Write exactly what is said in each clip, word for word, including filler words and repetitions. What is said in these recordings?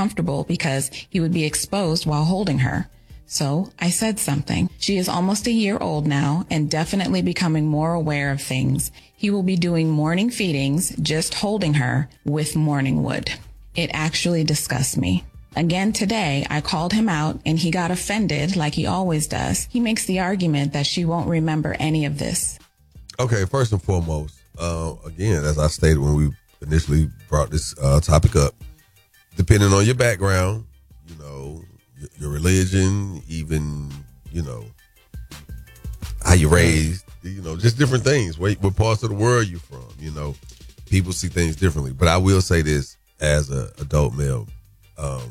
uncomfortable because he would be exposed while holding her. So I said something. She is almost a year old now and definitely becoming more aware of things. He will be doing morning feedings, just holding her with morning wood. It actually disgusts me. Again today, I called him out and he got offended like he always does. He makes the argument that she won't remember any of this. Okay, first and foremost, uh, again, as I stated when we initially brought this uh, topic up, depending on your background, you know, your, your religion, even, you know, how you raised, you know, just different things. Where, what parts of the world you from, you know, people see things differently. But I will say this as an adult male, um,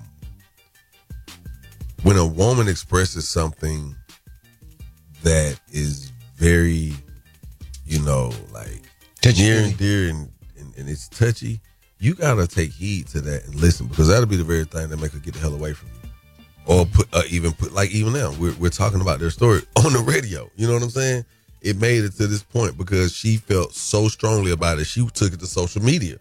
when a woman expresses something that is very, you know, like touchy, near and dear and, and, and it's touchy, you gotta take heed to that and listen, because that'll be the very thing that make her get the hell away from you. Or put uh, even put like even now we're we're talking about their story on the radio. You know what I'm saying? It made it to this point because she felt so strongly about it. She took it to social media.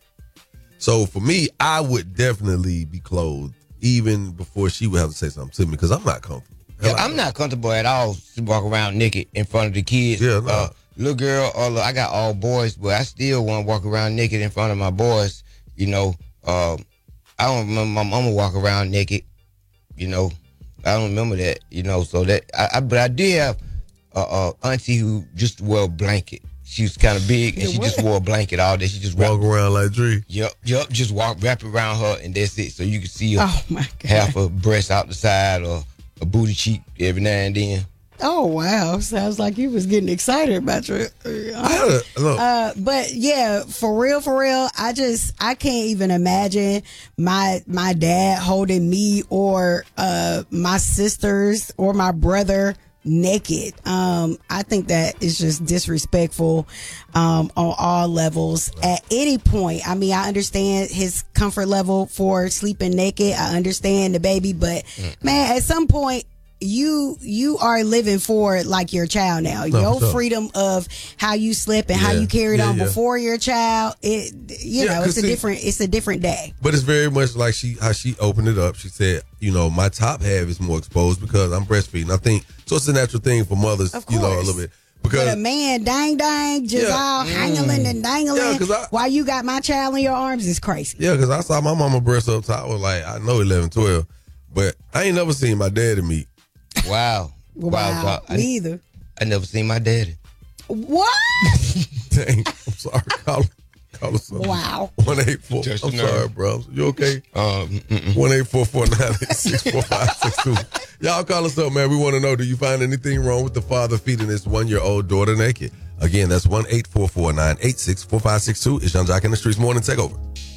So for me, I would definitely be clothed even before she would have to say something to me, because I'm not comfortable. Yeah, I'm not comfortable at all to walk around naked in front of the kids. Yeah, no. uh, little girl, or look, I got all boys, but I still want to walk around naked in front of my boys. You know, uh, I don't remember my mama walk around naked. You know, I don't remember that. You know, so that I, I but I did have a uh, uh, auntie who just wore a blanket. She was kind of big, and she just wore a blanket all day. She just walk wrapped, around like Dre. Yup, yup. Just walk, wrap around her, and that's it. So you can see her, oh my God, half a breast out the side or a booty cheek every now and then. Oh wow! Sounds like you was getting excited about your. Uh, uh, but yeah, for real, for real, I just I can't even imagine my my dad holding me or uh my sisters or my brother naked. Um, I think that is just disrespectful um, on all levels. At any point, I mean, I understand his comfort level for sleeping naked. I understand the baby, but man, at some point, you you are living for like your child now. No, your sure. freedom of how you slept and yeah. how you carried yeah, on yeah. before your child. It you yeah, know it's a see, different it's a different day. But it's very much like she how she opened it up. She said, you know, my top half is more exposed because I'm breastfeeding. I think so. It's a natural thing for mothers, you know, a little bit. Because but a man, dang dang, just yeah. all hangling and dangling yeah, I, while you got my child in your arms is crazy. Yeah, because I saw my mama breast up top. I was like, I know eleven, twelve, but I ain't never seen my daddy meet. Wow. Wow. wow. wow. I, Me either. I never seen my daddy. What? Dang. I'm sorry. Call, call us up. Wow. one eight four I'm sorry, bro. You okay? Um, one eight four four nine eight six four five six two Y'all call us up, man. We want to know, do you find anything wrong with the father feeding his one-year-old daughter naked? Again, that's one eight four four nine eight six four five six two It's Young Jock in the Streets Morning Takeover.